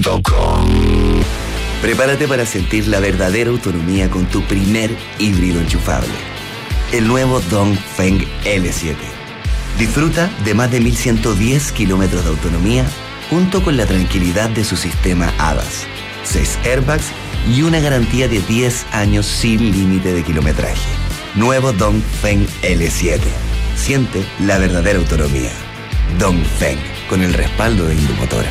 Prepárate para sentir la verdadera autonomía con tu primer híbrido enchufable. El nuevo Dongfeng L7. Disfruta de más de 1110 kilómetros de autonomía junto con la tranquilidad de su sistema ADAS, 6 airbags y una garantía de 10 años sin límite de kilometraje. Nuevo Dongfeng L7. Siente la verdadera autonomía. Dongfeng, con el respaldo de Indumotora.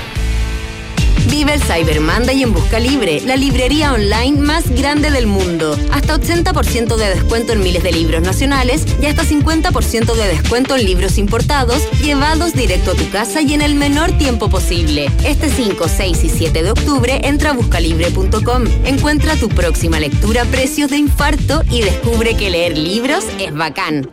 Vive el Cyber Monday en Busca Libre, la librería online más grande del mundo. Hasta 80% de descuento en miles de libros nacionales y hasta 50% de descuento en libros importados, llevados directo a tu casa y en el menor tiempo posible. Este 5, 6 y 7 de octubre entra a buscalibre.com. Encuentra tu próxima lectura a precios de infarto y descubre que leer libros es bacán.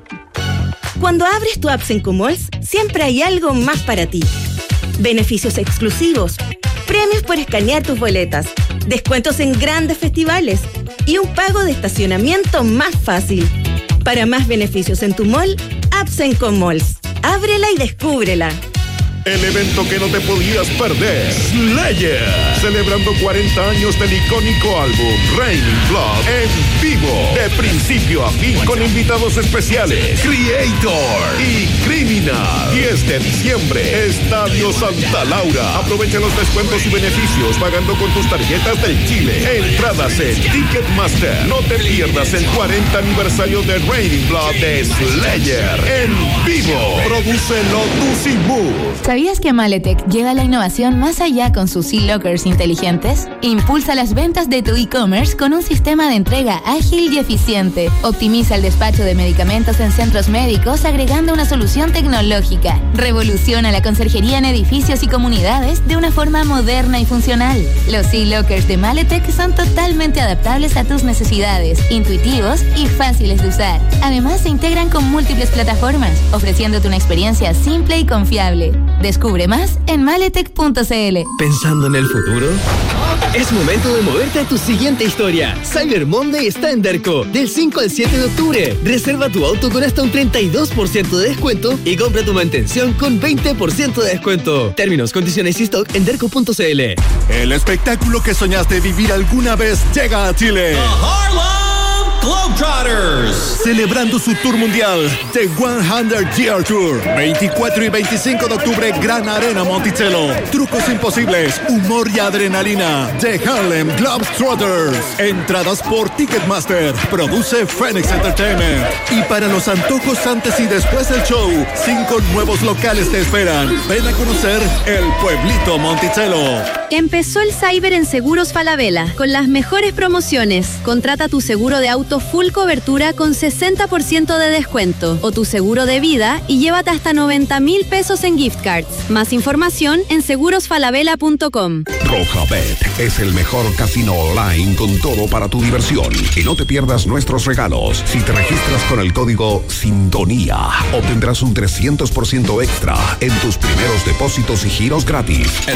Cuando abres tu Absenco Malls, siempre hay algo más para ti. Beneficios exclusivos, premios por escanear tus boletas, descuentos en grandes festivales y un pago de estacionamiento más fácil. Para más beneficios en tu mall, Absenco Malls. Ábrela y descúbrela. El evento que no te podías perder, Slayer, celebrando 40 años del icónico álbum Raining Blood en vivo, de principio a fin, con invitados especiales, Creator y Criminal. 10 de diciembre, Estadio Santa Laura. Aprovecha los descuentos y beneficios pagando con tus tarjetas del Chile. Entradas en Ticketmaster. No te pierdas el 40 aniversario de Raining Blood de Slayer en vivo. Produce Lotus y Mood. ¿Sabías que Maletec lleva la innovación más allá con sus e-lockers inteligentes? Impulsa las ventas de tu e-commerce con un sistema de entrega ágil y eficiente. Optimiza el despacho de medicamentos en centros médicos agregando una solución tecnológica. Revoluciona la conserjería en edificios y comunidades de una forma moderna y funcional. Los e-lockers de Maletec son totalmente adaptables a tus necesidades, intuitivos y fáciles de usar. Además, se integran con múltiples plataformas, ofreciéndote una experiencia simple y confiable. Descubre más en maletec.cl. ¿Pensando en el futuro? Es momento de moverte a tu siguiente historia. Cyber Monday está en Derco, del 5 al 7 de octubre. Reserva tu auto con hasta un 32% de descuento y compra tu mantención con 20% de descuento. Términos, condiciones y stock en derco.cl. El espectáculo que soñaste vivir alguna vez llega a Chile. The Harlem Globetrotters, celebrando su tour mundial, The 100 Year Tour, 24 y 25 de octubre, Gran Arena Monticello. Trucos imposibles, humor y adrenalina, The Harlem Globetrotters. Entradas por Ticketmaster, produce Phoenix Entertainment. Y para los antojos antes y después del show, 5 nuevos locales te esperan. Ven a conocer el pueblito Monticello. Empezó el Cyber en Seguros Falabella, con las mejores promociones. Contrata tu seguro de auto full cobertura con 60% de descuento o tu seguro de vida y llévate hasta 90,000 pesos en gift cards. Más información en segurosfalabella.com. Rojabet es el mejor casino online con todo para tu diversión. Y no te pierdas nuestros regalos. Si te registras con el código SINTONÍA, obtendrás un 300% extra en tus primeros depósitos y giros gratis en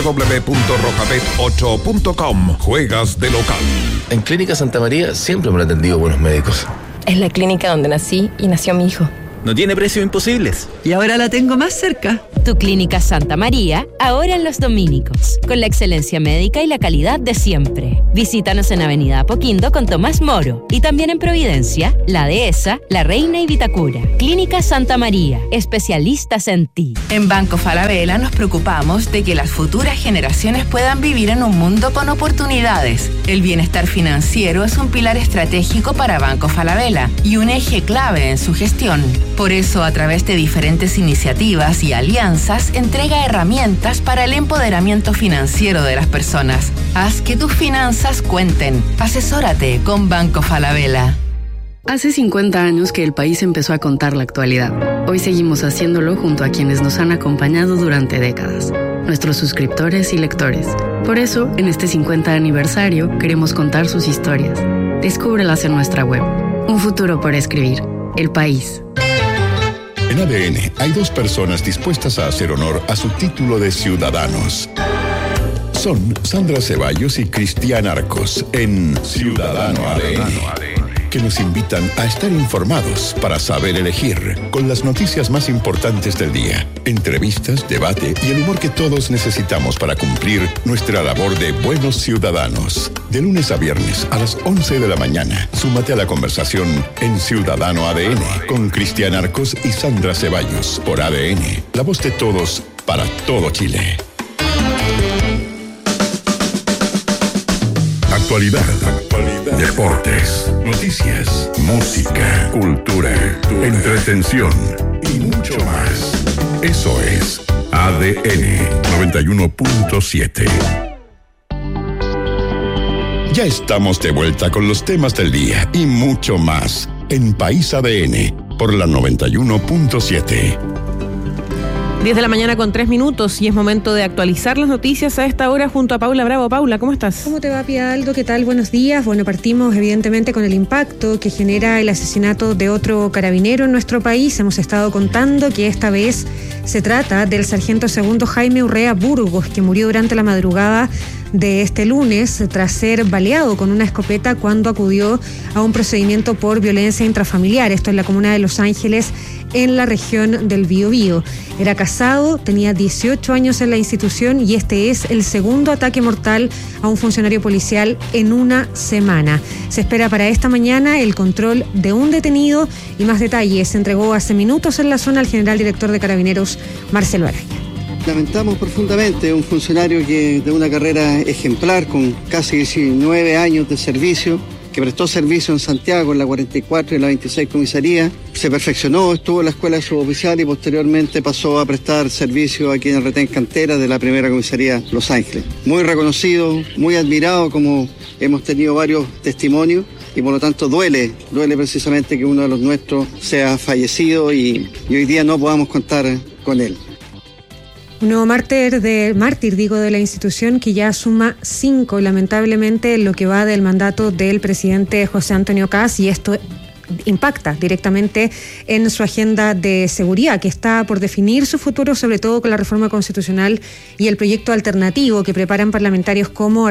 www.rojabet8.com. Juegas de local. En Clínica Santa María siempre me han atendido buenos médicos. Es la clínica donde nací y nació mi hijo. No tiene precios imposibles. Y ahora la tengo más cerca. Tu Clínica Santa María, ahora en Los Dominicos, con la excelencia médica y la calidad de siempre. Visítanos en Avenida Apoquindo con Tomás Moro y también en Providencia, La Dehesa, La Reina y Vitacura. Clínica Santa María, especialistas en ti. En Banco Falabella nos preocupamos de que las futuras generaciones puedan vivir en un mundo con oportunidades. El bienestar financiero es un pilar estratégico para Banco Falabella y un eje clave en su gestión. Por eso, a través de diferentes iniciativas y alianzas, entrega herramientas para el empoderamiento financiero de las personas. Haz que tus finanzas cuenten. Asesórate con Banco Falabella. Hace 50 años que el país empezó a contar la actualidad. Hoy seguimos haciéndolo junto a quienes nos han acompañado durante décadas, nuestros suscriptores y lectores. Por eso, en este 50 aniversario, queremos contar sus historias. Descúbrelas en nuestra web. Un futuro por escribir. El país. En ADN hay dos personas dispuestas a hacer honor a su título de ciudadanos. Son Sandra Ceballos y Cristian Arcos en Ciudadano ADN. que nos invitan a estar informados para saber elegir, con las noticias más importantes del día, entrevistas, debate y el humor que todos necesitamos para cumplir nuestra labor de buenos ciudadanos. De lunes a viernes a las 11 de la mañana, súmate a la conversación en Ciudadano ADN con Cristian Arcos y Sandra Ceballos por ADN, la voz de todos para todo Chile. Actualidad, deportes, noticias, música, cultura, entretención y mucho más. Eso es ADN 91.7. Ya estamos de vuelta con los temas del día y mucho más en País ADN por la 91.7. 10 de la mañana con 3 minutos y es momento de actualizar las noticias a esta hora junto a Paula Bravo. Paula, ¿cómo estás? ¿Cómo te va, Pia Aldo? ¿Qué tal? Buenos días. Bueno, partimos evidentemente con el impacto que genera el asesinato de otro carabinero en nuestro país. Hemos estado contando que esta vez se trata del sargento segundo Jaime Urrea Burgos, que murió durante la madrugada de este lunes tras ser baleado con una escopeta cuando acudió a un procedimiento por violencia intrafamiliar. Esto en la comuna de Los Ángeles, en la región del Biobío. Era casado, tenía 18 años en la institución y este es el segundo ataque mortal a un funcionario policial en una semana. Se espera para esta mañana el control de un detenido y más detalles se entregó hace minutos en la zona al general director de Carabineros, Marcelo Araya. Lamentamos profundamente un funcionario que de una carrera ejemplar con casi 19 años de servicio, que prestó servicio en Santiago en la 44 y la 26 comisaría, se perfeccionó, estuvo en la escuela suboficial y posteriormente pasó a prestar servicio aquí en el retén Cantera de la primera comisaría Los Ángeles. Muy reconocido, muy admirado, como hemos tenido varios testimonios, y por lo tanto duele precisamente que uno de los nuestros sea fallecido y hoy día no podamos contar con él. Un nuevo mártir de la institución que ya suma 5, lamentablemente, en lo que va del mandato del presidente José Antonio Kast, y esto impacta directamente en su agenda de seguridad, que está por definir su futuro, sobre todo con la reforma constitucional y el proyecto alternativo que preparan parlamentarios como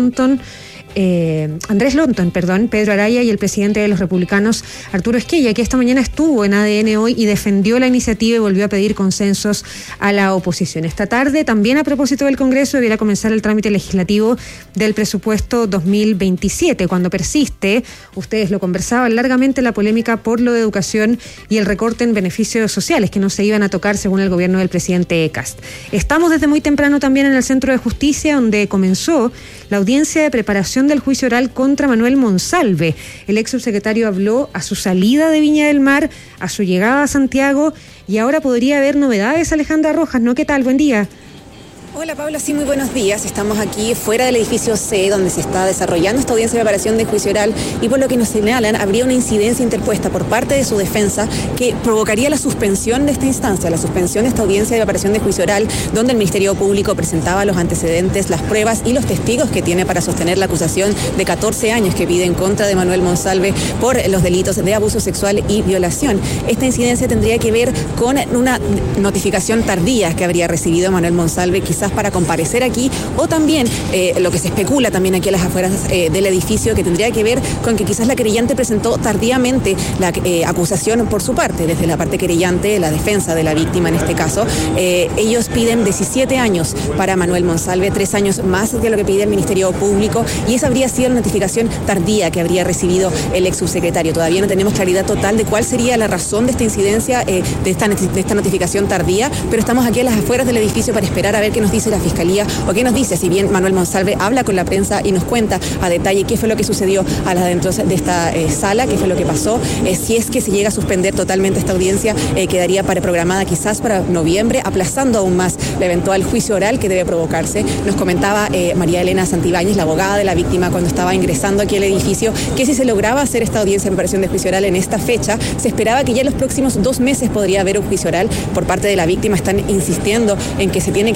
Andrés Lonton, Pedro Araya y el presidente de los republicanos, Arturo Esquella, que esta mañana estuvo en ADN hoy y defendió la iniciativa y volvió a pedir consensos a la oposición. Esta tarde, también a propósito del Congreso, debiera comenzar el trámite legislativo del presupuesto 2027, cuando persiste, ustedes lo conversaban largamente, la polémica por lo de educación y el recorte en beneficios sociales que no se iban a tocar según el gobierno del presidente Kast. Estamos desde muy temprano también en el Centro de Justicia, donde comenzó la audiencia de preparación del juicio oral contra Manuel Monsalve. El ex subsecretario habló a su salida de Viña del Mar, a su llegada a Santiago, y ahora podría haber novedades. Alejandra Rojas, ¿no? ¿Qué tal? Buen día. Hola Paula, sí, muy buenos días. Estamos aquí fuera del edificio C, donde se está desarrollando esta audiencia de preparación de juicio oral, y por lo que nos señalan, habría una incidencia interpuesta por parte de su defensa que provocaría la suspensión de esta instancia, la suspensión de esta audiencia de preparación de juicio oral, donde el Ministerio Público presentaba los antecedentes, las pruebas y los testigos que tiene para sostener la acusación de 14 años que pide en contra de Manuel Monsalve por los delitos de abuso sexual y violación. Esta incidencia tendría que ver con una notificación tardía que habría recibido Manuel Monsalve, quizás para comparecer aquí, o también lo que se especula también aquí a las afueras del edificio, que tendría que ver con que quizás la querellante presentó tardíamente la acusación por su parte, desde la parte querellante, la defensa de la víctima en este caso. Ellos piden 17 años para Manuel Monsalve, 3 años más de lo que pide el Ministerio Público, y esa habría sido la notificación tardía que habría recibido el ex subsecretario. Todavía no tenemos claridad total de cuál sería la razón de esta incidencia, de esta notificación tardía, pero estamos aquí a las afueras del edificio para esperar a ver qué nos dice la Fiscalía, o qué nos dice, si bien Manuel Monsalve habla con la prensa y nos cuenta a detalle qué fue lo que sucedió adentro de esta sala, qué fue lo que pasó, si es que se llega a suspender totalmente esta audiencia, quedaría programada quizás para noviembre, aplazando aún más el eventual juicio oral que debe provocarse. Nos comentaba María Elena Santibáñez, la abogada de la víctima, cuando estaba ingresando aquí al edificio, que si se lograba hacer esta audiencia de preparación de juicio oral en esta fecha, se esperaba que ya en los próximos 2 meses podría haber un juicio oral por parte de la víctima. Están insistiendo en que se tiene que llegar a un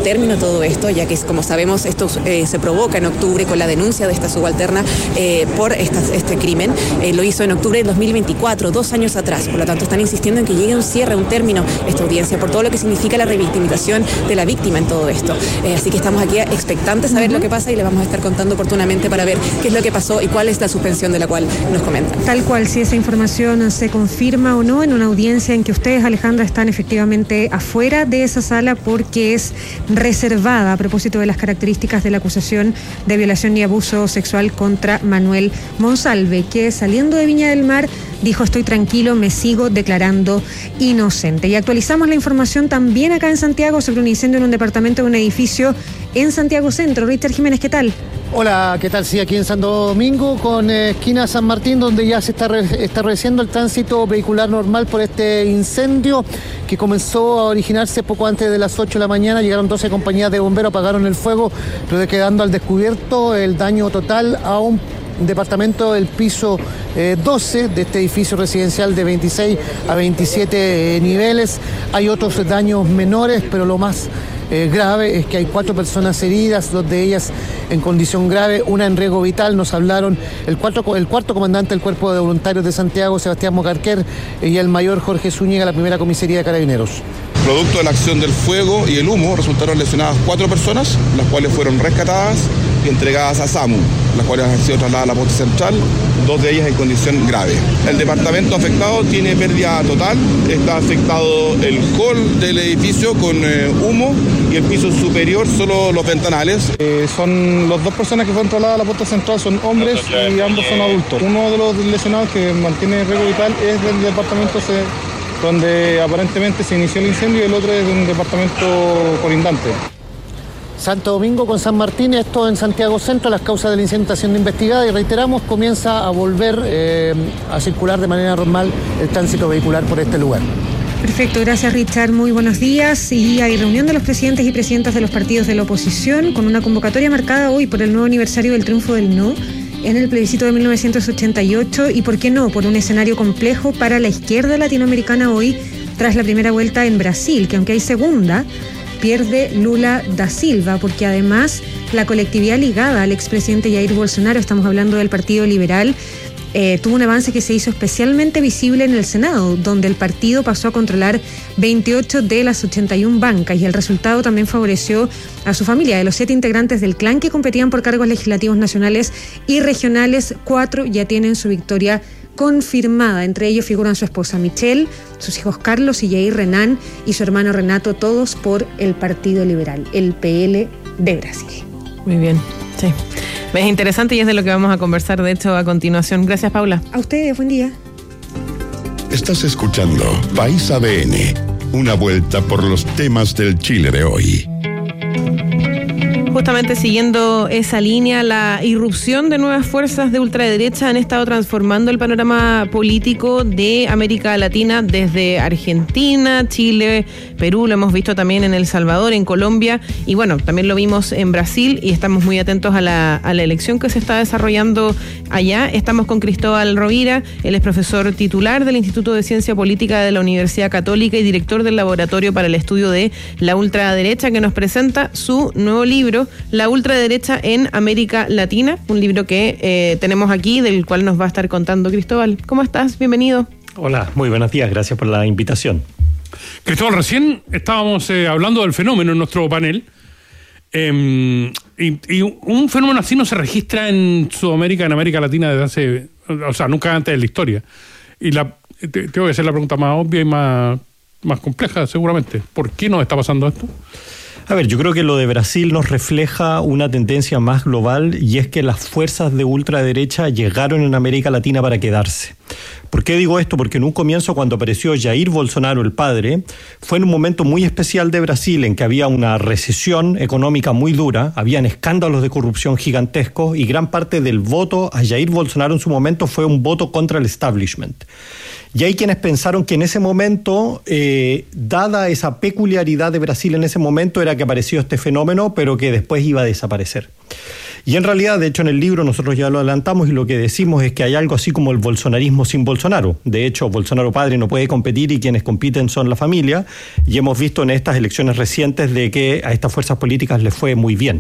término a todo esto, ya que, como sabemos, esto se provoca en octubre con la denuncia de esta subalterna por este crimen. Lo hizo en octubre de 2024, 2 años atrás. Por lo tanto, están insistiendo en que llegue a un cierre, a un término esta audiencia, por todo lo que significa la revictimización de la víctima en todo esto. Así que estamos aquí expectantes a ver lo que pasa y le vamos a estar contando oportunamente para ver qué es lo que pasó y cuál es la suspensión de la cual nos comentan. Tal cual, si esa información se confirma o no en una audiencia en que ustedes, Alejandra, están efectivamente afuera de esa sala porque es reservada a propósito de las características de la acusación de violación y abuso sexual contra Manuel Monsalve, que saliendo de Viña del Mar dijo: estoy tranquilo, me sigo declarando inocente. Y actualizamos la información también acá en Santiago sobre un incendio en un departamento de un edificio en Santiago Centro. Richard Jiménez, ¿qué tal? Hola, ¿qué tal? Sí, aquí en Santo Domingo, con esquina San Martín, donde ya se está restableciendo el tránsito vehicular normal por este incendio que comenzó a originarse poco antes de las 8 de la mañana. Llegaron 12 compañías de bomberos, apagaron el fuego, pero quedando al descubierto el daño total a un departamento del piso 12 de este edificio residencial de 26 a 27 niveles. Hay otros daños menores, pero lo más grave es que hay 4 personas heridas, 2 de ellas en condición grave, una en riesgo vital. Nos hablaron el cuarto comandante del Cuerpo de Voluntarios de Santiago, Sebastián Mocarquer, y el mayor Jorge Zúñiga, la primera comisaría de Carabineros. Producto de la acción del fuego y el humo resultaron lesionadas 4 personas, las cuales fueron rescatadas y entregadas a SAMU, las cuales han sido trasladadas a la posta central, 2 de ellas en condición grave. El departamento afectado tiene pérdida total, está afectado el hall del edificio con humo y el piso superior solo los ventanales. Son las 2 personas que fueron trasladadas a la posta central, son hombres y ambos son adultos. Uno de los lesionados que mantiene riesgo vital es del departamento donde aparentemente se inició el incendio, y el otro es de un departamento colindante. Santo Domingo con San Martín, esto en Santiago Centro. Las causas del incendio están siendo investigadas y reiteramos, comienza a volver a circular de manera normal el tránsito vehicular por este lugar. Perfecto, gracias Richard, muy buenos días. Y hay reunión de los presidentes y presidentas de los partidos de la oposición con una convocatoria marcada hoy por el nuevo aniversario del triunfo del no en el plebiscito de 1988 y, ¿por qué no?, por un escenario complejo para la izquierda latinoamericana hoy tras la primera vuelta en Brasil, que aunque hay segunda, pierde Lula da Silva, porque además la colectividad ligada al expresidente Jair Bolsonaro, estamos hablando del Partido Liberal, tuvo un avance que se hizo especialmente visible en el Senado, donde el partido pasó a controlar 28 de las 81 bancas, y el resultado también favoreció a su familia. De los 7 integrantes del clan que competían por cargos legislativos nacionales y regionales, 4 ya tienen su victoria confirmada. Entre ellos figuran su esposa Michelle, sus hijos Carlos y Jair Renan y su hermano Renato, todos por el Partido Liberal, el PL de Brasil. Muy bien, sí. Es interesante y es de lo que vamos a conversar, de hecho, a continuación. Gracias, Paula. A ustedes, buen día. Estás escuchando País ADN, una vuelta por los temas del Chile de hoy. Justamente siguiendo esa línea, la irrupción de nuevas fuerzas de ultraderecha han estado transformando el panorama político de América Latina, desde Argentina, Chile, Perú, lo hemos visto también en El Salvador, en Colombia, y bueno, también lo vimos en Brasil, y estamos muy atentos a la elección que se está desarrollando allá. Estamos con Cristóbal Rovira, él es profesor titular del Instituto de Ciencia Política de la Universidad Católica y director del Laboratorio para el Estudio de la Ultraderecha, que nos presenta su nuevo libro, La ultraderecha en América Latina, un libro que tenemos aquí, del cual nos va a estar contando Cristóbal. ¿Cómo estás? Bienvenido. Hola, muy buenos días, gracias por la invitación. Cristóbal, recién estábamos hablando del fenómeno en nuestro panel, y un fenómeno así no se registra en Sudamérica, en América Latina desde hace, nunca antes de la historia. Y tengo que hacer la pregunta más obvia y más compleja, seguramente. ¿Por qué nos está pasando esto? A ver, yo creo que lo de Brasil nos refleja una tendencia más global, y es que las fuerzas de ultraderecha llegaron en América Latina para quedarse. ¿Por qué digo esto? Porque en un comienzo, cuando apareció Jair Bolsonaro, el padre, fue en un momento muy especial de Brasil, en que había una recesión económica muy dura, habían escándalos de corrupción gigantescos, y gran parte del voto a Jair Bolsonaro en su momento fue un voto contra el establishment. Y hay quienes pensaron que en ese momento, dada esa peculiaridad de Brasil en ese momento, era que apareció este fenómeno, pero que después iba a desaparecer. Y en realidad, de hecho, en el libro nosotros ya lo adelantamos y lo que decimos es que hay algo así como el bolsonarismo sin Bolsonaro. De hecho, Bolsonaro padre no puede competir y quienes compiten son la familia. Y hemos visto en estas elecciones recientes de que a estas fuerzas políticas les fue muy bien.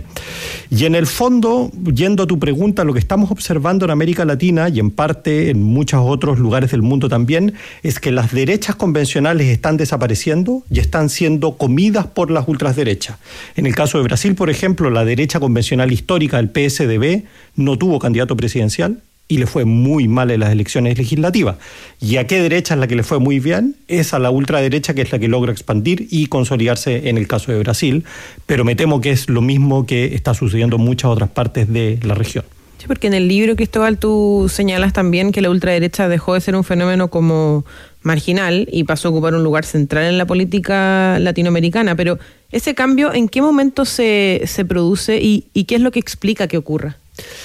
Y en el fondo, yendo a tu pregunta, lo que estamos observando en América Latina y en parte en muchos otros lugares del mundo también, es que las derechas convencionales están desapareciendo y están siendo comidas por las ultraderechas. En el caso de Brasil, por ejemplo, la derecha convencional histórica, el PSDB, no tuvo candidato presidencial y le fue muy mal en las elecciones legislativas. ¿Y a qué derecha es la que le fue muy bien? Es a la ultraderecha, que es la que logra expandir y consolidarse en el caso de Brasil, pero me temo que es lo mismo que está sucediendo en muchas otras partes de la región. Sí, porque en el libro, Cristóbal, tú señalas también que la ultraderecha dejó de ser un fenómeno como marginal y pasó a ocupar un lugar central en la política latinoamericana, pero ese cambio, ¿en qué momento se produce y qué es lo que explica que ocurra?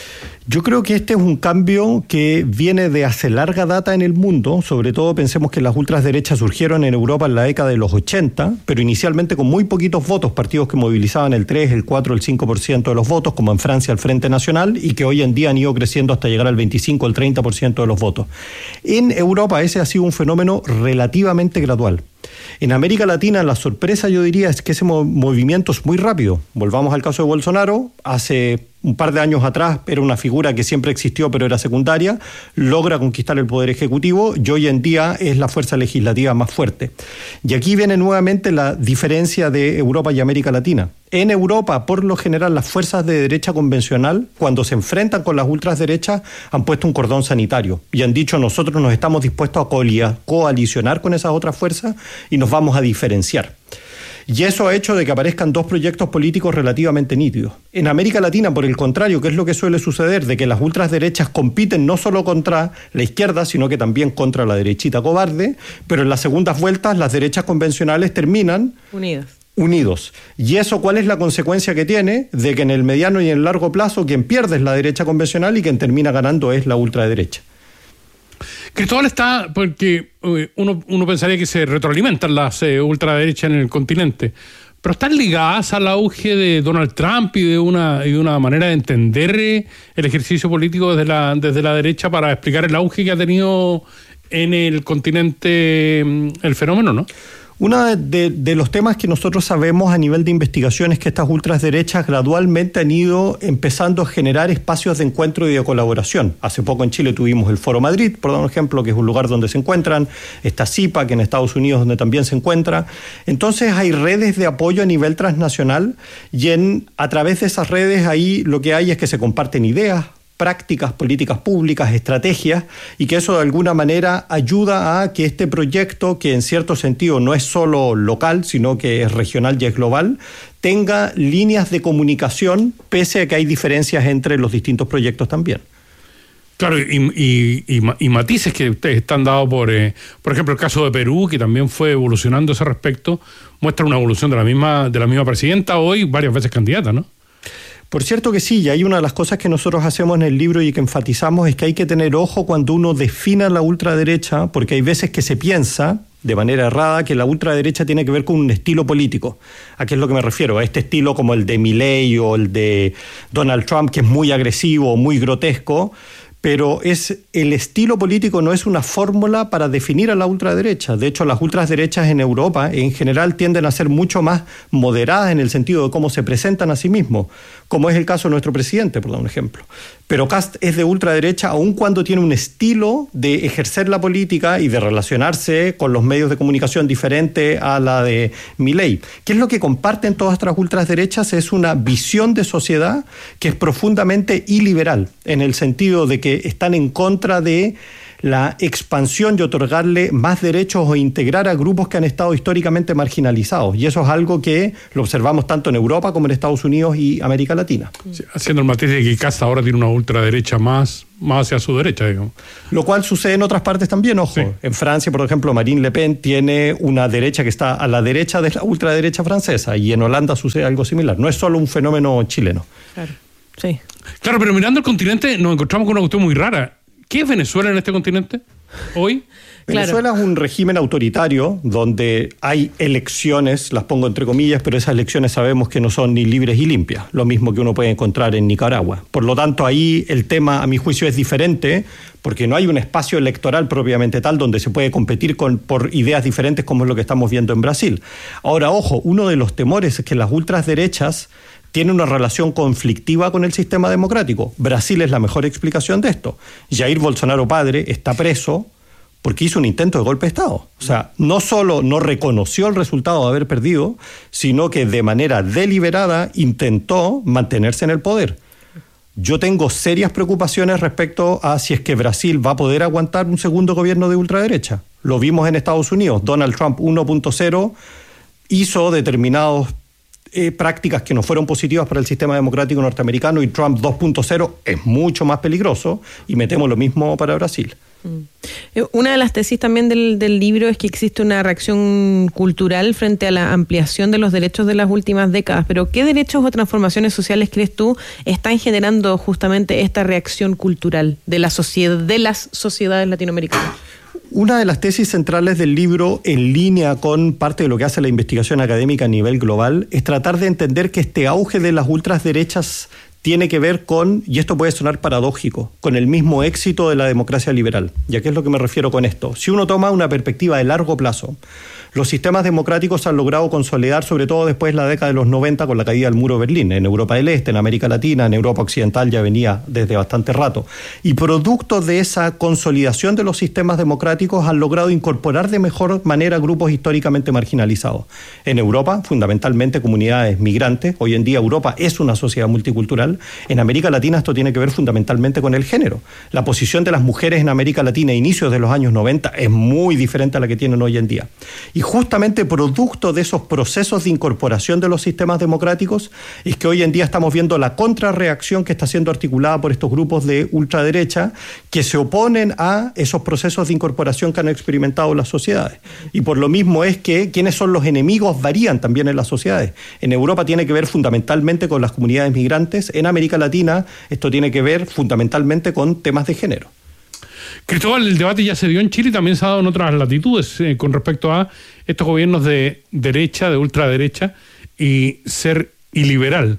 Yo creo que este es un cambio que viene de hace larga data en el mundo. Sobre todo pensemos que las ultraderechas surgieron en Europa en la década de los 80, pero inicialmente con muy poquitos votos, partidos que movilizaban el 3, el 4, el 5% de los votos, como en Francia el Frente Nacional, y que hoy en día han ido creciendo hasta llegar al 25, el 30% de los votos. En Europa ese ha sido un fenómeno relativamente gradual. En América Latina la sorpresa, yo diría, es que ese movimiento es muy rápido. Volvamos al caso de Bolsonaro. Hace un par de años atrás era una figura que siempre existió pero era secundaria, logra conquistar el poder ejecutivo y hoy en día es la fuerza legislativa más fuerte. Y aquí viene nuevamente la diferencia de Europa y América Latina. En Europa, por lo general, las fuerzas de derecha convencional, cuando se enfrentan con las ultraderechas, han puesto un cordón sanitario y han dicho: nosotros nos estamos dispuestos a coalicionar con esas otras fuerzas y nos vamos a diferenciar. Y eso ha hecho de que aparezcan dos proyectos políticos relativamente nítidos. En América Latina, por el contrario, ¿qué es lo que suele suceder? De que las ultraderechas compiten no solo contra la izquierda, sino que también contra la derechita cobarde, pero en las segundas vueltas las derechas convencionales terminan unidos. ¿Y eso cuál es la consecuencia que tiene? De que en el mediano y en el largo plazo quien pierde es la derecha convencional y quien termina ganando es la ultraderecha. Cristóbal, está porque uno pensaría que se retroalimentan las ultraderechas en el continente, pero están ligadas al auge de Donald Trump y de una manera de entender el ejercicio político desde la derecha para explicar el auge que ha tenido en el continente el fenómeno, ¿no? Uno de los temas que nosotros sabemos a nivel de investigación es que estas ultraderechas gradualmente han ido empezando a generar espacios de encuentro y de colaboración. Hace poco en Chile tuvimos el Foro Madrid, por dar un ejemplo, que es un lugar donde se encuentran. Está CIPAC en Estados Unidos, donde también se encuentra. Entonces hay redes de apoyo a nivel transnacional y a través de esas redes ahí lo que hay es que se comparten ideas, prácticas, políticas públicas, estrategias, y que eso de alguna manera ayuda a que este proyecto, que en cierto sentido no es solo local, sino que es regional y es global, tenga líneas de comunicación, pese a que hay diferencias entre los distintos proyectos también. Claro, y matices que están dados por ejemplo, el caso de Perú, que también fue evolucionando a ese respecto, muestra una evolución de la misma presidenta, hoy varias veces candidata, ¿no? Por cierto que sí, y hay una de las cosas que nosotros hacemos en el libro y que enfatizamos es que hay que tener ojo cuando uno defina la ultraderecha, porque hay veces que se piensa de manera errada que la ultraderecha tiene que ver con un estilo político. ¿A qué es lo que me refiero? A este estilo como el de Milei o el de Donald Trump, que es muy agresivo, muy grotesco, pero el estilo político no es una fórmula para definir a la ultraderecha. De hecho, las ultraderechas en Europa en general tienden a ser mucho más moderadas en el sentido de cómo se presentan a sí mismos, como es el caso de nuestro presidente, por dar un ejemplo. Pero Kast es de ultraderecha aun cuando tiene un estilo de ejercer la política y de relacionarse con los medios de comunicación diferente a la de Milei. ¿Qué es lo que comparten todas estas ultraderechas? Es una visión de sociedad que es profundamente iliberal, en el sentido de que están en contra de la expansión y otorgarle más derechos o integrar a grupos que han estado históricamente marginalizados. Y eso es algo que lo observamos tanto en Europa como en Estados Unidos y América Latina. Sí, haciendo el matiz de que Kast ahora tiene una ultraderecha más hacia su derecha, digamos. Lo cual sucede en otras partes también, ojo. Sí. En Francia, por ejemplo, Marine Le Pen tiene una derecha que está a la derecha de la ultraderecha francesa, y en Holanda sucede algo similar. No es solo un fenómeno chileno. Claro, sí. Claro, pero mirando el continente nos encontramos con una cuestión muy rara. ¿Qué es Venezuela en este continente? hoy. Venezuela es un régimen autoritario donde hay elecciones, las pongo entre comillas, pero esas elecciones sabemos que no son ni libres y limpias, lo mismo que uno puede encontrar en Nicaragua. Por lo tanto, ahí el tema, a mi juicio, es diferente, porque no hay un espacio electoral propiamente tal donde se puede competir por ideas diferentes como es lo que estamos viendo en Brasil. Ahora, ojo, uno de los temores es que las ultraderechas tiene una relación conflictiva con el sistema democrático. Brasil es la mejor explicación de esto. Jair Bolsonaro padre está preso porque hizo un intento de golpe de Estado. O sea, no solo no reconoció el resultado de haber perdido, sino que de manera deliberada intentó mantenerse en el poder. Yo tengo serias preocupaciones respecto a si es que Brasil va a poder aguantar un segundo gobierno de ultraderecha. Lo vimos en Estados Unidos. Donald Trump 1.0 hizo determinadas prácticas que no fueron positivas para el sistema democrático norteamericano, y Trump 2.0 es mucho más peligroso, y me temo lo mismo para Brasil. Una de las tesis también del libro es que existe una reacción cultural frente a la ampliación de los derechos de las últimas décadas, pero ¿qué derechos o transformaciones sociales crees tú están generando justamente esta reacción cultural de las sociedades latinoamericanas? Una de las tesis centrales del libro, en línea con parte de lo que hace la investigación académica a nivel global, es tratar de entender que este auge de las ultraderechas tiene que ver con, y esto puede sonar paradójico, con el mismo éxito de la democracia liberal. ¿Y a qué es lo que me refiero con esto? Si uno toma una perspectiva de largo plazo, los sistemas democráticos han logrado consolidar, sobre todo después de la década de los 90, con la caída del muro de Berlín, en Europa del Este, en América Latina, en Europa Occidental ya venía desde bastante rato. Y producto de esa consolidación de los sistemas democráticos han logrado incorporar de mejor manera grupos históricamente marginalizados. En Europa, fundamentalmente comunidades migrantes. Hoy en día Europa es una sociedad multicultural. En América Latina esto tiene que ver fundamentalmente con el género. La posición de las mujeres en América Latina a inicios de los años 90 es muy diferente a la que tienen hoy en día. Y justamente producto de esos procesos de incorporación de los sistemas democráticos es que hoy en día estamos viendo la contrarreacción que está siendo articulada por estos grupos de ultraderecha que se oponen a esos procesos de incorporación que han experimentado las sociedades. Y por lo mismo es que quienes son los enemigos varían también en las sociedades. En Europa tiene que ver fundamentalmente con las comunidades migrantes. En América Latina esto tiene que ver fundamentalmente con temas de género. Cristóbal, el debate ya se dio en Chile y también se ha dado en otras latitudes con respecto a estos gobiernos de derecha, de ultraderecha y ser iliberal.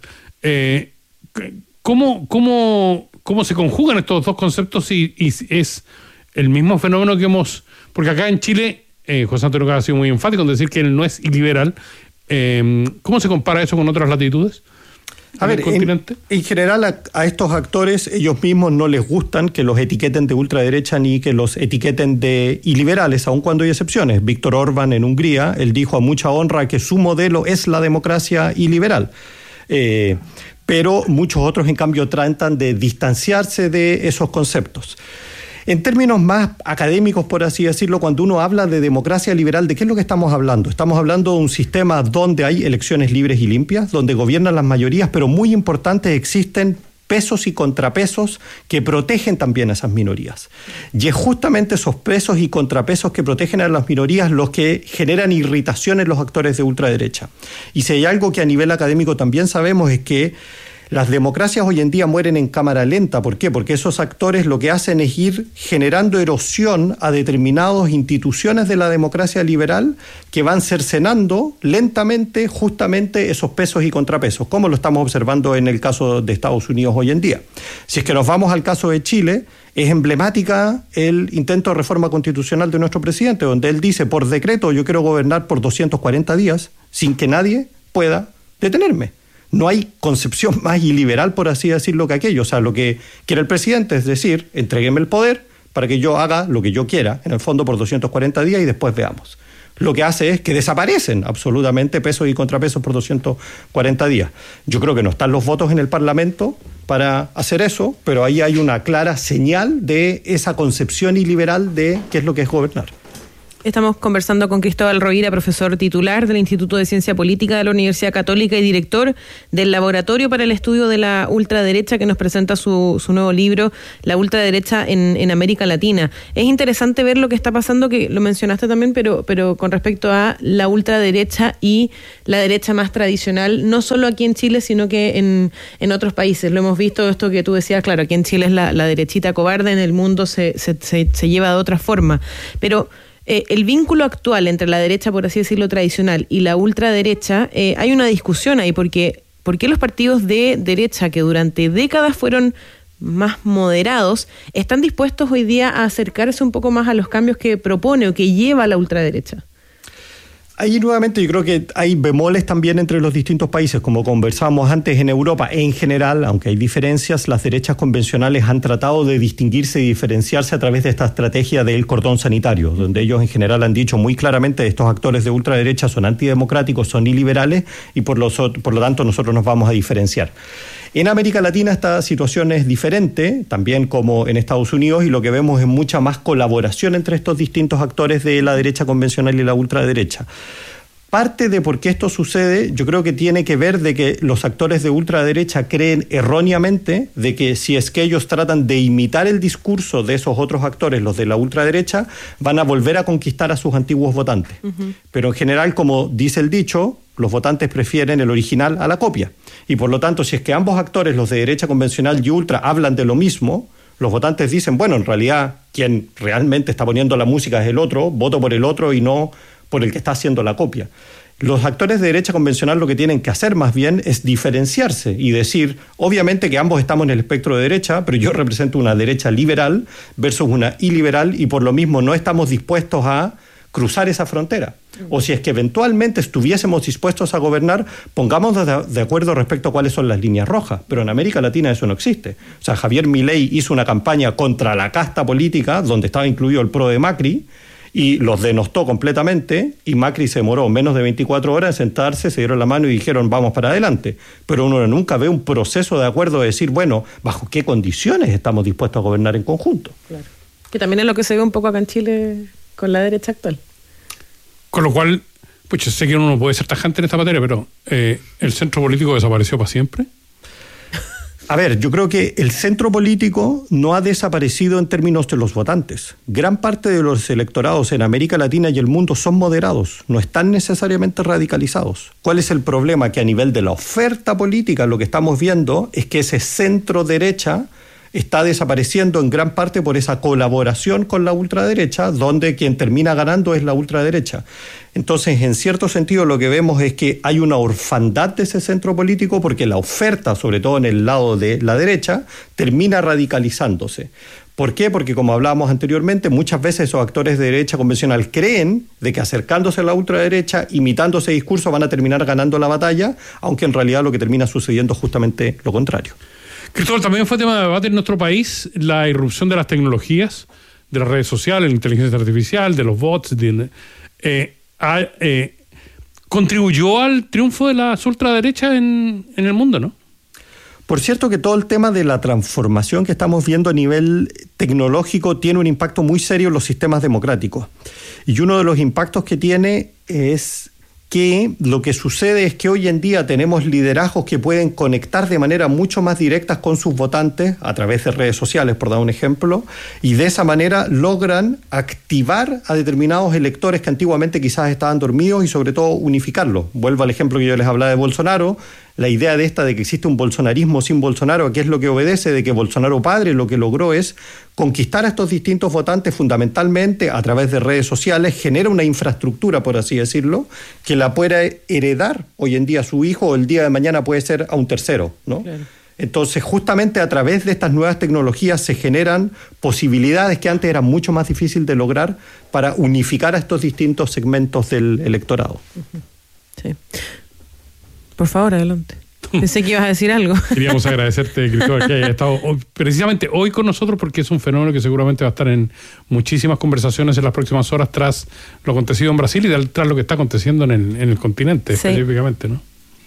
¿Cómo se conjugan estos dos conceptos y es el mismo fenómeno que hemos... Porque acá en Chile, José Antonio Caz ha sido muy enfático en decir que él no es iliberal. ¿Cómo se compara eso con otras latitudes? A ver, en general a estos actores, ellos mismos no les gustan que los etiqueten de ultraderecha ni que los etiqueten de iliberales, aun cuando hay excepciones. Víctor Orbán en Hungría, él dijo a mucha honra que su modelo es la democracia iliberal. Pero muchos otros, en cambio, tratan de distanciarse de esos conceptos. En términos más académicos, por así decirlo, cuando uno habla de democracia liberal, ¿de qué es lo que estamos hablando? Estamos hablando de un sistema donde hay elecciones libres y limpias, donde gobiernan las mayorías, pero muy importante, existen pesos y contrapesos que protegen también a esas minorías. Y es justamente esos pesos y contrapesos que protegen a las minorías los que generan irritación en los actores de ultraderecha. Y si hay algo que a nivel académico también sabemos es que las democracias hoy en día mueren en cámara lenta. ¿Por qué? Porque esos actores lo que hacen es ir generando erosión a determinadas instituciones de la democracia liberal que van cercenando lentamente justamente esos pesos y contrapesos, como lo estamos observando en el caso de Estados Unidos hoy en día. Si es que nos vamos al caso de Chile, es emblemática el intento de reforma constitucional de nuestro presidente, donde él dice, por decreto, yo quiero gobernar por 240 días sin que nadie pueda detenerme. No hay concepción más iliberal, por así decirlo, que aquello. O sea, lo que quiere el presidente es decir, entrégueme el poder para que yo haga lo que yo quiera, en el fondo por 240 días y después veamos. Lo que hace es que desaparecen absolutamente pesos y contrapesos por 240 días. Yo creo que no están los votos en el Parlamento para hacer eso, pero ahí hay una clara señal de esa concepción iliberal de qué es lo que es gobernar. Estamos conversando con Cristóbal Rovira, profesor titular del Instituto de Ciencia Política de la Universidad Católica y director del Laboratorio para el Estudio de la Ultraderecha, que nos presenta su nuevo libro, La Ultraderecha en América Latina. Es interesante ver lo que está pasando, que lo mencionaste también, pero con respecto a la ultraderecha y la derecha más tradicional, no solo aquí en Chile, sino que en otros países. Lo hemos visto, esto que tú decías, claro, aquí en Chile es la derechita cobarde, en el mundo se lleva de otra forma. Pero el vínculo actual entre la derecha, por así decirlo, tradicional y la ultraderecha, hay una discusión ahí, porque ¿por qué los partidos de derecha, que durante décadas fueron más moderados, están dispuestos hoy día a acercarse un poco más a los cambios que propone o que lleva la ultraderecha? Ahí nuevamente yo creo que hay bemoles también entre los distintos países, como conversábamos antes. En Europa en general, aunque hay diferencias, las derechas convencionales han tratado de distinguirse y diferenciarse a través de esta estrategia del cordón sanitario, donde ellos en general han dicho muy claramente estos actores de ultraderecha son antidemocráticos, son iliberales y por lo tanto nosotros nos vamos a diferenciar. En América Latina esta situación es diferente, también como en Estados Unidos, y lo que vemos es mucha más colaboración entre estos distintos actores de la derecha convencional y la ultraderecha. Parte de por qué esto sucede, yo creo que tiene que ver de que los actores de ultraderecha creen erróneamente de que si es que ellos tratan de imitar el discurso de esos otros actores, los de la ultraderecha, van a volver a conquistar a sus antiguos votantes. Uh-huh. Pero en general, como dice el dicho, los votantes prefieren el original a la copia. Y por lo tanto, si es que ambos actores, los de derecha convencional y ultra, hablan de lo mismo, los votantes dicen, bueno, en realidad, quien realmente está poniendo la música es el otro, voto por el otro y no por el que está haciendo la copia. Los actores de derecha convencional lo que tienen que hacer más bien es diferenciarse y decir, obviamente que ambos estamos en el espectro de derecha, pero yo represento una derecha liberal versus una iliberal y por lo mismo no estamos dispuestos a cruzar esa frontera. O si es que eventualmente estuviésemos dispuestos a gobernar, pongámonos de acuerdo respecto a cuáles son las líneas rojas. Pero en América Latina eso no existe. O sea, Javier Milei hizo una campaña contra la casta política, donde estaba incluido el PRO de Macri, y los denostó completamente, y Macri se demoró menos de 24 horas en sentarse, se dieron la mano y dijeron vamos para adelante. Pero uno nunca ve un proceso de acuerdo de decir, bueno, ¿bajo qué condiciones estamos dispuestos a gobernar en conjunto? Claro. Que también es lo que se ve un poco acá en Chile con la derecha actual. Con lo cual, pues yo sé que uno no puede ser tajante en esta materia, pero ¿el centro político desapareció para siempre? A ver, yo creo que el centro político no ha desaparecido en términos de los votantes. Gran parte de los electorados en América Latina y el mundo son moderados, no están necesariamente radicalizados. ¿Cuál es el problema? Que a nivel de la oferta política lo que estamos viendo es que ese centro derecha está desapareciendo en gran parte por esa colaboración con la ultraderecha, donde quien termina ganando es la ultraderecha. Entonces, en cierto sentido, lo que vemos es que hay una orfandad de ese centro político porque la oferta, sobre todo en el lado de la derecha, termina radicalizándose. ¿Por qué? Porque, como hablábamos anteriormente, muchas veces esos actores de derecha convencional creen de que acercándose a la ultraderecha, imitando ese discurso, van a terminar ganando la batalla, aunque en realidad lo que termina sucediendo es justamente lo contrario. Cristóbal, también fue tema de debate en nuestro país la irrupción de las tecnologías, de las redes sociales, la inteligencia artificial, de los bots. ¿Contribuyó al triunfo de la ultraderecha en el mundo, no? Por cierto que todo el tema de la transformación que estamos viendo a nivel tecnológico tiene un impacto muy serio en los sistemas democráticos. Y uno de los impactos que tiene es que lo que sucede es que hoy en día tenemos liderazgos que pueden conectar de manera mucho más directa con sus votantes a través de redes sociales, por dar un ejemplo, y de esa manera logran activar a determinados electores que antiguamente quizás estaban dormidos y sobre todo unificarlos. Vuelvo al ejemplo que yo les hablaba de Bolsonaro. La idea de que existe un bolsonarismo sin Bolsonaro, ¿qué es lo que obedece? De que Bolsonaro padre lo que logró es conquistar a estos distintos votantes fundamentalmente a través de redes sociales, genera una infraestructura, por así decirlo, que la pueda heredar hoy en día a su hijo o el día de mañana puede ser a un tercero, ¿no? Claro. Entonces, justamente a través de estas nuevas tecnologías se generan posibilidades que antes eran mucho más difíciles de lograr para unificar a estos distintos segmentos del electorado. Sí. Por favor, adelante. Pensé que ibas a decir algo. Queríamos agradecerte, Cristóbal, que haya estado precisamente hoy con nosotros, porque es un fenómeno que seguramente va a estar en muchísimas conversaciones en las próximas horas tras lo acontecido en Brasil y tras lo que está aconteciendo en el continente, sí, específicamente, ¿no?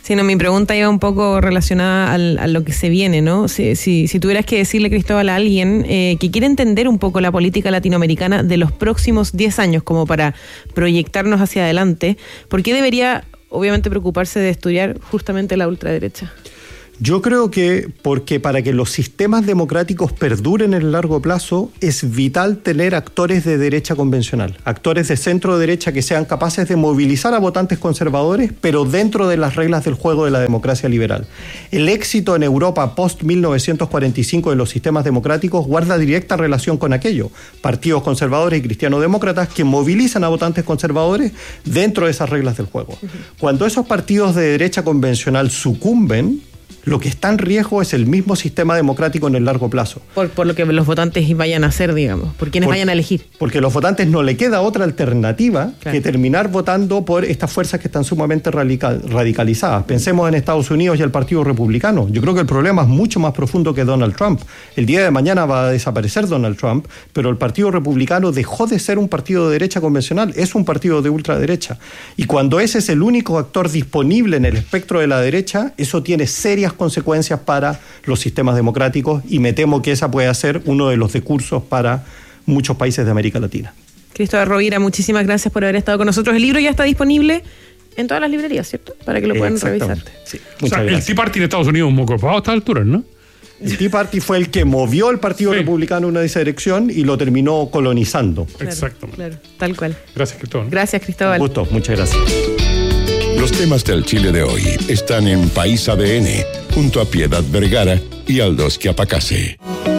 Sí, no, mi pregunta iba un poco relacionada a lo que se viene, ¿no? Si tuvieras que decirle, Cristóbal, a alguien que quiere entender un poco la política latinoamericana de los próximos 10 años, como para proyectarnos hacia adelante, ¿por qué debería, obviamente, preocuparse de estudiar justamente la ultraderecha? Yo creo que porque para que los sistemas democráticos perduren en el largo plazo es vital tener actores de derecha convencional, actores de centro derecha que sean capaces de movilizar a votantes conservadores, pero dentro de las reglas del juego de la democracia liberal. El éxito en Europa post-1945 de los sistemas democráticos guarda directa relación con aquello. Partidos conservadores y cristiano-demócratas que movilizan a votantes conservadores dentro de esas reglas del juego. Cuando esos partidos de derecha convencional sucumben, lo que está en riesgo es el mismo sistema democrático en el largo plazo. Por lo que los votantes vayan a hacer, digamos, por quienes vayan a elegir. Porque a los votantes no le queda otra alternativa que terminar votando por estas fuerzas que están sumamente radicalizadas. Pensemos en Estados Unidos y el Partido Republicano. Yo creo que el problema es mucho más profundo que Donald Trump. El día de mañana va a desaparecer Donald Trump, pero el Partido Republicano dejó de ser un partido de derecha convencional, es un partido de ultraderecha. Y cuando ese es el único actor disponible en el espectro de la derecha, eso tiene serias consecuencias para los sistemas democráticos y me temo que esa puede ser uno de los discursos para muchos países de América Latina. Cristóbal Rovira, muchísimas gracias por haber estado con nosotros. El libro ya está disponible en todas las librerías, ¿cierto? Para que lo puedan revisar. Sí, o sea, el Tea Party en Estados Unidos es un poco ocupado a estas alturas, ¿no? El Tea Party fue el que movió el Partido Republicano en una dirección y lo terminó colonizando. Claro, exactamente. Claro, tal cual. Gracias, Cristóbal. Gracias, Cristóbal. Un gusto, muchas gracias. Los temas del Chile de hoy están en País ADN, junto a Piedad Vergara y Aldos Quiapacase.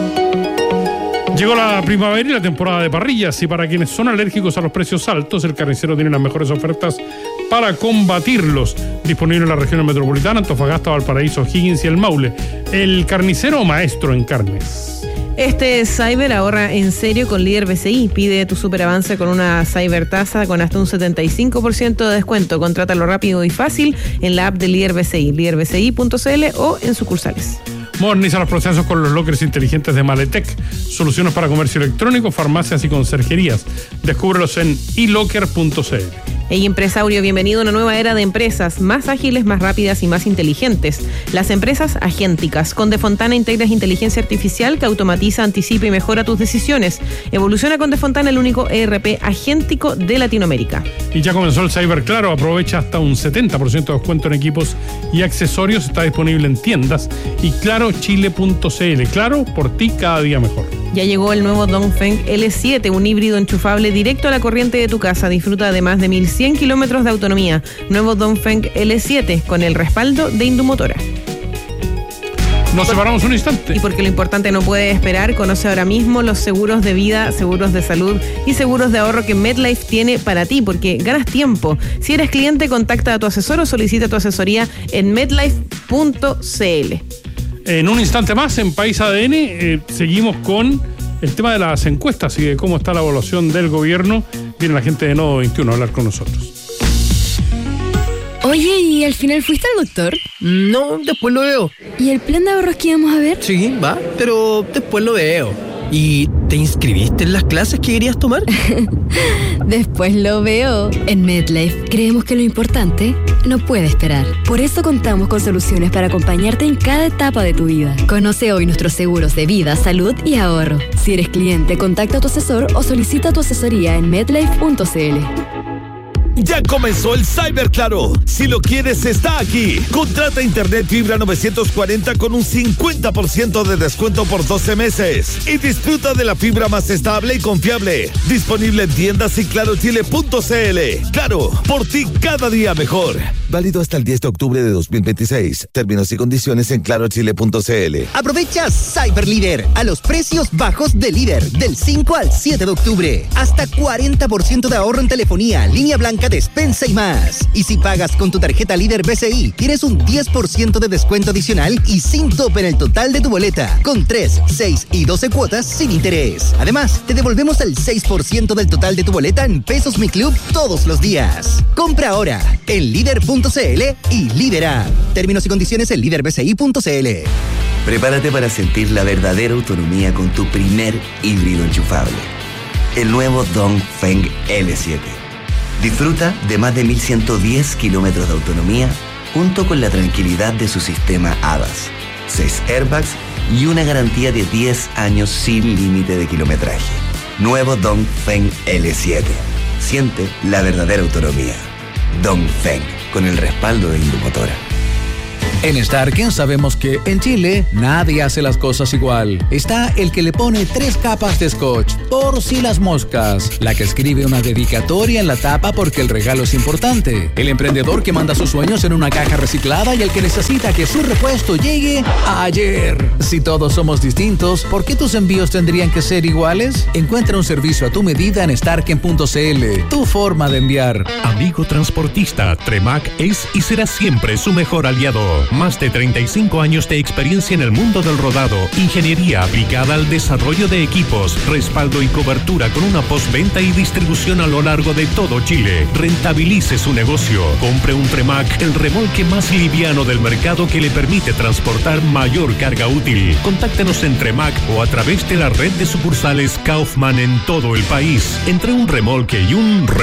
Llegó la primavera y la temporada de parrillas, y para quienes son alérgicos a los precios altos, el Carnicero tiene las mejores ofertas para combatirlos. Disponible en la región metropolitana, Antofagasta, Valparaíso, O'Higgins y el Maule. El Carnicero, maestro en carnes. Este Cyber ahorra en serio con Líder BCI. Pide tu superavance con una Cyber tasa con hasta un 75% de descuento. Contrátalo rápido y fácil en la app de Líder BCI, líderbci.cl o en sucursales. Moderniza los procesos con los lockers inteligentes de Maletec. Soluciones para comercio electrónico, farmacias y conserjerías. Descúbrelos en elocker.cl. Hey empresario, bienvenido a una nueva era de empresas más ágiles, más rápidas y más inteligentes. Las empresas agénticas. Con Defontana integras inteligencia artificial que automatiza, anticipa y mejora tus decisiones. Evoluciona con Defontana, el único ERP agéntico de Latinoamérica. Y ya comenzó el Cyber Claro. Aprovecha hasta un 70% de descuento en equipos y accesorios. Está disponible en tiendas y clarochile.cl. Claro, por ti cada día mejor. Ya llegó el nuevo Dongfeng L7, un híbrido enchufable directo a la corriente de tu casa. Disfruta de más de 1100 kilómetros de autonomía. Nuevo Dongfeng L7 con el respaldo de Indumotora. Nos separamos un instante. Y porque lo importante no puede esperar, conoce ahora mismo los seguros de vida, seguros de salud y seguros de ahorro que MetLife tiene para ti, porque ganas tiempo. Si eres cliente, contacta a tu asesor o solicita tu asesoría en metlife.cl. En un instante más, en País ADN, seguimos con el tema de las encuestas y de cómo está la evaluación del gobierno. Viene la gente de Nodo 21 a hablar con nosotros. Oye, ¿y al final fuiste al doctor? No, después lo veo. ¿Y el plan de ahorros que íbamos a ver? Sí, va, pero después lo veo. ¿Y te inscribiste en las clases que querías tomar? Después lo veo. En MetLife creemos que lo importante no puede esperar. Por eso contamos con soluciones para acompañarte en cada etapa de tu vida. Conoce hoy nuestros seguros de vida, salud y ahorro. Si eres cliente, contacta a tu asesor o solicita tu asesoría en metlife.cl. Ya comenzó el Cyber Claro. Si lo quieres, está aquí. Contrata internet fibra 940 con un 50% de descuento por 12 meses. Y disfruta de la fibra más estable y confiable. Disponible en tiendas y clarochile.cl. Claro, por ti cada día mejor. Válido hasta el 10 de octubre de 2026. Términos y condiciones en clarochile.cl. Aprovecha Cyber Líder a los precios bajos de Líder del 5 al 7 de octubre. Hasta 40% de ahorro en telefonía, línea blanca, despensa y más. Y si pagas con tu tarjeta Líder BCI, tienes un 10% de descuento adicional y sin tope en el total de tu boleta, con 3, 6 y 12 cuotas sin interés. Además, te devolvemos el 6% del total de tu boleta en Pesos Mi Club todos los días. Compra ahora en líder.cl y Líder App. Términos y condiciones en líderbci.cl. Prepárate para sentir la verdadera autonomía con tu primer híbrido enchufable. El nuevo Dongfeng L7. Disfruta de más de 1110 kilómetros de autonomía junto con la tranquilidad de su sistema ADAS, 6 airbags y una garantía de 10 años sin límite de kilometraje. Nuevo Dongfeng L7. Siente la verdadera autonomía. Dongfeng, con el respaldo de Indumotora. En Starken sabemos que en Chile nadie hace las cosas igual. Está el que le pone 3 capas de scotch por si las moscas, la que escribe una dedicatoria en la tapa porque el regalo es importante, el emprendedor que manda sus sueños en una caja reciclada y el que necesita que su repuesto llegue ayer. Si todos somos distintos, ¿por qué tus envíos tendrían que ser iguales? Encuentra un servicio a tu medida en starken.cl, tu forma de enviar. Amigo transportista, Tremac es y será siempre su mejor aliado. Más de 35 años de experiencia en el mundo del rodado, ingeniería aplicada al desarrollo de equipos, respaldo y cobertura con una postventa y distribución a lo largo de todo Chile. Rentabilice su negocio. Compre un Tremac, el remolque más liviano del mercado que le permite transportar mayor carga útil. Contáctenos en Tremac o a través de la red de sucursales Kaufman en todo el país. Entre un remolque y un